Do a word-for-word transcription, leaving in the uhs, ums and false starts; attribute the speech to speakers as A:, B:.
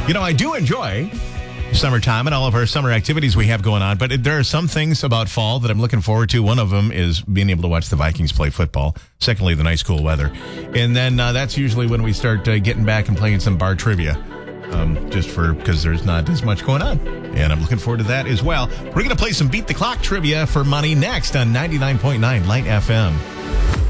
A: You know, I do enjoy summertime and all of our summer activities we have going on, but it, there are some things about fall that I'm looking forward to. One of them is being able to watch the Vikings play football. Secondly, the nice cool weather. And then uh, that's usually when we start uh, getting back and playing some bar trivia, um, just for because there's not as much going on. And I'm looking forward to that as well. We're going to play some Beat the Clock trivia for money next on ninety-nine point nine Light F M.